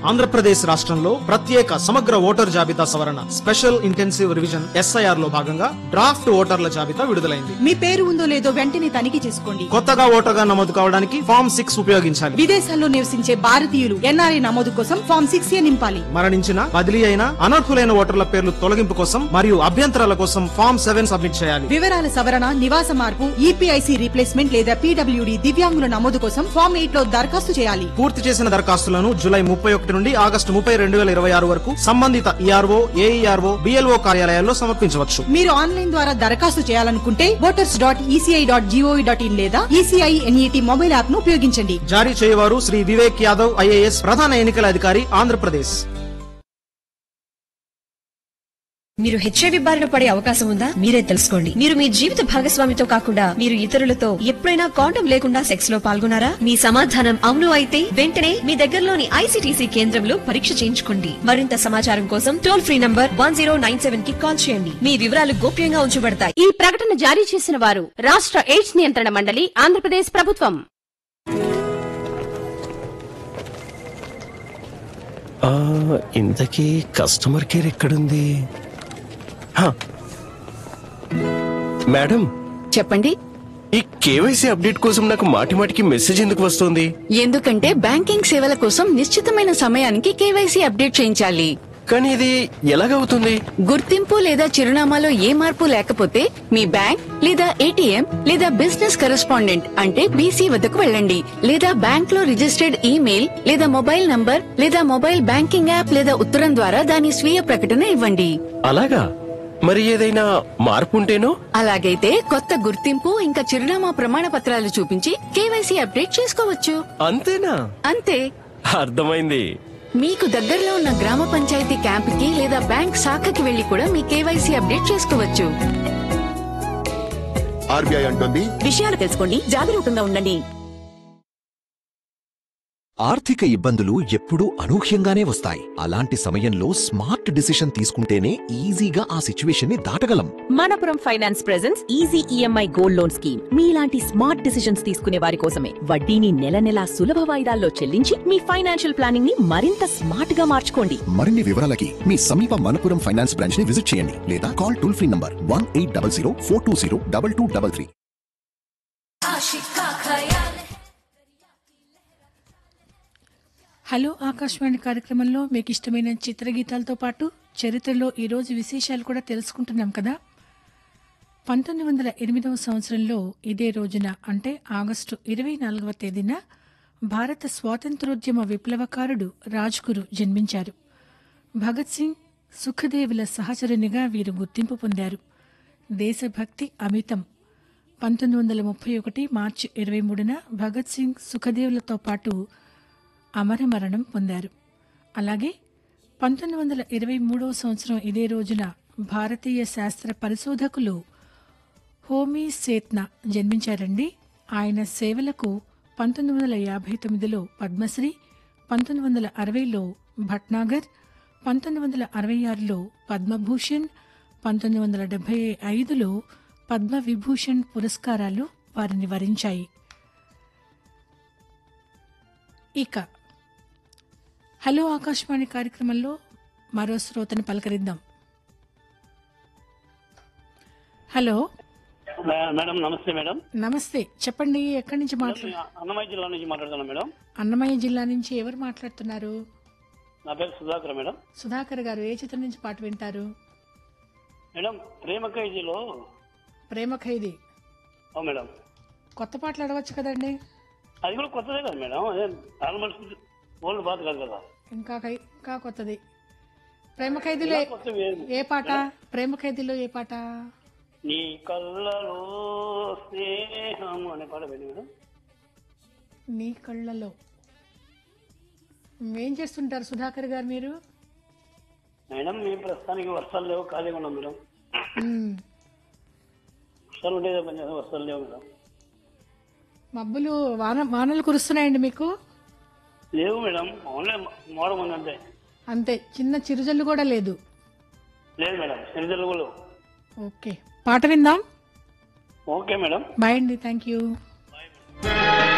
ఆంధ్రప్రదేశ్ రాష్ట్రంలో ప్రత్యేక సమగ్ర ఓటర్ జాబితా సవరణ స్పెషల్ ఇంటెన్సివ్ రివిజన్ SIR లో భాగంగా డ్రాఫ్ట్ ఓటర్ల జాబితా విడుదలైంది. మీ పేరు ఉందో లేదో వెంటనే తనిఖీ చేసుకోండి. కొత్తగా ఓటర్గా నమోదు కావడానికి ఫామ్ 6 ఉపయోగించాలి. విదేశాల్లో నివసించే భారతీయులు NRI నమోదు కోసం ఫామ్ 6A నింపాలి. మరణించిన, బదిలీ అయిన, అనర్హులైన ఓటర్ల పేర్లు తొలగింపు కోసం మరియు అభ్యంతరాల కోసం ఫామ్ 7 సబ్మిట్ చేయాలి. వివరాల సవరణ, నివాస మార్పు, EPIC రీప్లేస్మెంట్ లేదా PWD దివ్యాంగుల నమోదు కోసం ఫామ్ 8 లో దరఖాస్తు చేయాలి. పూర్తి చేసిన దరఖాస్తులను జూలై 31 నుండి ఆగస్టు 30, 2026 వరకు సంబంధిత ERO, AERO, BLO కార్యాలయాల్లో సమర్పించవచ్చు. మీరు ఆన్లైన్ ద్వారా దరఖాస్తు చేయాలనుకుంటే voters.eci.gov.in లేదా ECI NET మొబైల్ యాప్ ను ఉపయోగించండి. జారీ చేయవారు శ్రీ వివేక్ యాదవ్ IAS, ప్రధాన ఎన్నికల అధికారి, ఆంధ్రప్రదేశ్. మీరు HIV బారిన పడే అవకాశం ఉందా? మీరే తెలుసుకోండి. మీరు మీ జీవిత భాగస్వామితో కాకుండా మీరు ఇతరులతో ఎప్పుడైనా కాండం లేకుండా సెక్స్ లో పాల్గొన్నారా? మీ సమాధానం అవును అయితే వెంటనే మీ దగ్గరలోని ICTC కేంద్రంలో పరీక్ష చేయించుకోండి. మరింత సమాచారం కోసం టోల్ ఫ్రీ నంబర్ 1097 కి కాల్ చేయండి. మీ వివరాలు గోప్యంగా ఉంచబడతాయి. ఈ ప్రకటన జారీ చేసిన వారు రాష్ట్ర ఎయిడ్స్ నియంత్రణ మండలి, ఆంధ్రప్రదేశ్ ప్రభుత్వం. ఇంతకీ కస్టమర్ కేర్ ఎక్కడుంది? మేడం, చెప్పండి. ఈ KYC అప్డేట్ కోసం నాకు మాటిమాటికి మెసేజ్ ఎందుకు వస్తుంది? ఎందుకంటే బ్యాంకింగ్ సేవల కోసం నిశ్చితమైన సమయానికి KYC అప్డేట్ చేయించాలి. కానీ ఇది ఎలాగవుతుంది? గుర్తింపు లేదా చిరునామాలో ఏ మార్పు లేకపోతే మీ బ్యాంక్ లేదా ATM లేదా బిజినెస్ కరెస్పాండెంట్ అంటే BC వద్దకు వెళ్ళండి. లేదా బ్యాంక్ లో రిజిస్టర్డ్ ఈమెయిల్ లేదా మొబైల్ నంబర్ లేదా మొబైల్ బ్యాంకింగ్ యాప్ లేదా ఉత్తరం ద్వారా దాని స్వీయ ప్రకటన ఇవ్వండి. అలాగా? మరి ఏదైనా మార్పు ఉంటేనో? అలాగైతే కొత్త గుర్తింపు ఇంకా చిరునామా ప్రమాణ పత్రాలు చూపించి KYC అప్డేట్ చేసుకోవచ్చు. అంతేనా? అంతే. అర్థమైంది. మీకు దగ్గరలో ఉన్న గ్రామ పంచాయతీ క్యాంపుకి లేదా బ్యాంక్ శాఖకి వెళ్లి కూడా మీ KYC అప్డేట్ చేసుకోవచ్చు. RBI అంటుంది, విషయాలు తెలుసుకోండి, జాగరూకంగా ఉండండి. ఆర్థిక ఇబ్బందులు ఎప్పుడూ అనూహ్యంగానే వస్తాయి. అలాంటి సమయంలో స్మార్ట్ డిసిషన్ తీసుకుంటేనే ఈజీగా ఆ సిచ్యువేషన్ ని దాటగలం. Manappuram finance presents easy EMI gold loan scheme. మీలాంటి స్మార్ట్ డిసిషన్స్ తీసుకునే వారి కోసమే. వడ్డీని నెల నెలా సులభ వాయిదాల్లో చెల్లించి మీ ఫైనాన్షియల్ ప్లానింగ్ ని మరింత స్మార్ట్ గా మార్చుకోండి. మరిన్ని వివరాలకి మీ సమీప మనపురం ఫైనాన్స్ బ్రాంచ్ ని విజిట్ చేయండి లేదా call toll free number 1800 420 2233. Hello Akashvani కార్యక్రమంలో మీకు ఇష్టమైన చిత్రగీతాలతో పాటు చరిత్రలో ఈరోజు విశేషాలు కూడా తెలుసుకుంటున్నాం కదా. 1908వ సంవత్సరంలో ఇదే రోజున అంటే ఆగస్టు 24వ తేదీన భారత స్వాతంత్రోద్యమ విప్లవకారుడు రాజ్గురు జన్మించారు. భగత్ సింగ్, సుఖదేవుల సహచరునిగా వీరు గుర్తింపు పొందారు. దేశభక్తి అమితం. 1931 మార్చి 23న భగత్ సింగ్, సుఖదేవులతో పాటు అమరమరణం పొందారు. అలాగే 1923వ సంవత్సరం ఇదే రోజున భారతీయ శాస్త్ర పరిశోధకులు హోమీ సేత్నా జన్మించారండి. ఆయన సేవలకు 1959లో పద్మశ్రీ, 1960లో భట్నాగర్, 1966లో పద్మభూషణ్, 1975లో పద్మవిభూషణ్ పురస్కారాలు వారిని వరించాయి. ఇక హలో ఆకాశవాణి కార్యక్రమంలో మరో శ్రోతను పలకరిద్దాం. హలో మేడం, నమస్తే మేడం. నమస్తే, చెప్పండి. ఎక్కడి నుంచి అన్నమయ్య జిల్లా నుంచి మాట్లాడుతున్నా మేడం. అన్నమయ్య జిల్లా నుంచి ఎవరు మాట్లాడుతున్నారు? నా పేరు సుధాకర్ మేడం. సుధాకర్ గారు, ఏ చిత్రం నుంచి పాట వింటారు? మేడం, ప్రేమ ఖైదీలో. ప్రేమ ఖైదీ మేడం, కొత్త పాటలు అడవచ్చు కదండి. అది కూడా కొత్తదే కదా మేడం, అదే ఆల్మోస్ట్ ఓల్డ్ బాత్ కాదు కదా. ఇంకా కొత్తది. ప్రేమ ఖైదీలో ఏ పాట? ప్రేమ ఖైదీలో ఏ పాట? నీ కళ్ళలో స్నేహం అనే పాట పెట్టింది మేడం. నీ కళ్ళలో. ఏం చేస్తుంటారు సుధాకర్ గారు మీరు? మేడం, మేము ప్రస్తుతానికి వర్షాలు లేవు, ఖాళీగా ఉన్నాం మేడం. వర్షాలు ఉండేదే పని, వర్షాలు లేవు మేడం. మబ్బులు వానలు కురుస్తున్నాయండి మీకు? లేవు మేడం, ఓన్లీ మోడం ఉంది అంతే. అంతే, చిన్న చిరుజల్లు కూడా లేదు? లేదు మేడం, చిరుజల్లు కూడా. ఓకే, పాట విందాం. Okay madam. బాయ్ అండి, థ్యాంక్ యూ.